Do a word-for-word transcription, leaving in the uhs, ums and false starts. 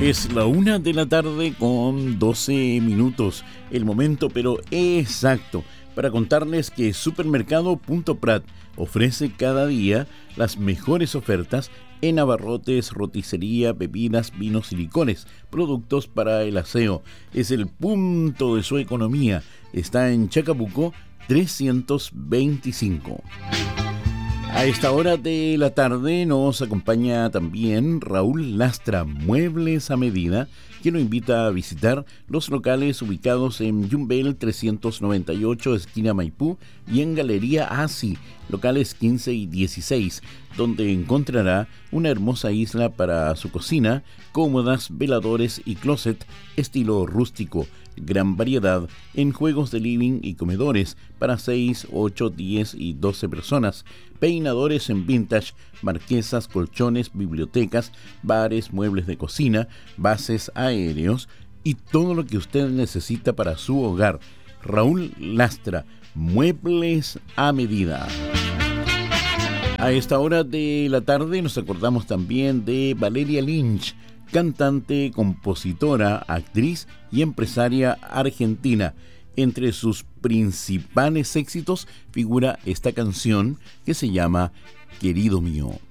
Es la una de la tarde con doce minutos, el momento pero exacto para contarles que Supermercado Punto Prat ofrece cada día las mejores ofertas en abarrotes, roticería, bebidas, vinos y licores, productos para el aseo. Es el punto de su economía. Está en Chacabuco trescientos veinticinco. A esta hora de la tarde nos acompaña también Raúl Lastra, Muebles a Medida, que nos invita a visitar los locales ubicados en Yumbel trescientos noventa y ocho, esquina Maipú, y en Galería Asi, locales quince y dieciséis, donde encontrará una hermosa isla para su cocina, cómodas, veladores y closet estilo rústico. Gran variedad en juegos de living y comedores para seis, ocho, diez y doce personas, peinadores en vintage, marquesas, colchones, bibliotecas, bares, muebles de cocina, bases aéreos y todo lo que usted necesita para su hogar. Raúl Lastra, Muebles a Medida. A esta hora de la tarde nos acordamos también de Valeria Lynch, cantante, compositora, actriz y empresaria argentina. Entre sus principales éxitos figura esta canción que se llama Querido Mío.